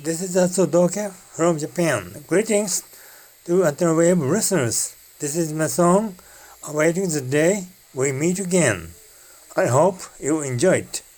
this is Atsudoke from Japan. Greetings to Wave listeners. This is my song, Awaiting the Day We Meet Again. I hope you enjoy it.